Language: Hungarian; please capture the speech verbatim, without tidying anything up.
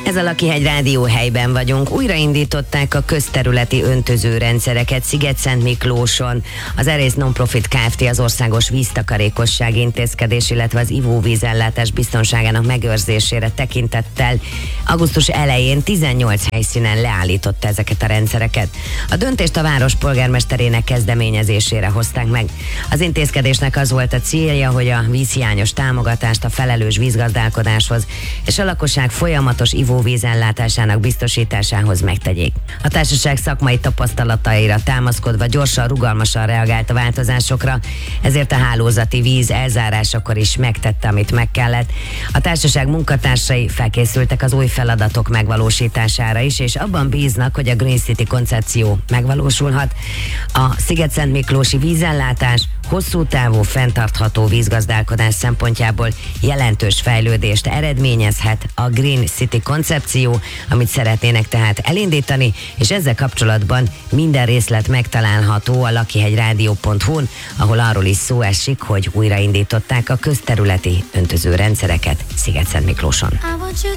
Ez a Lakihegy Rádió, helyben vagyunk. Újraindították a közterületi öntözőrendszereket Szigetszentmiklóson. Az Erész Nonprofit Kft. Az országos víztakarékosság intézkedés, illetve az ivóvízellátás biztonságának megőrzésére tekintettel augusztus elején tizennyolc helyszínen leállította ezeket a rendszereket. A döntést a város polgármesterének kezdeményezésére hozták meg. Az intézkedésnek az volt a célja, hogy a vízhiányos támogatást a felelős vízgazdálkodáshoz és a lakosság folyamatos ivóvízellátásának biztosításához megtegyék. A társaság szakmai tapasztalataira támaszkodva gyorsan, rugalmasan reagált a változásokra, ezért a hálózati víz elzárásakor is megtette, amit meg kellett. A társaság munkatársai felkészültek az új feladatok megvalósítására is, és abban bíznak, hogy a Green City koncepció megvalósulhat. A Szigetszentmiklósi vízellátás hosszú távú, fenntartható vízgazdálkodás szempontjából jelentős fejlődést eredményezhet a Green City koncepció, amit szeretnének tehát elindítani, és ezzel kapcsolatban minden részlet megtalálható a lakihegyrádió pont hu-n, ahol arról is szó esik, hogy újraindították a közterületi öntözőrendszereket Szigetszentmiklóson.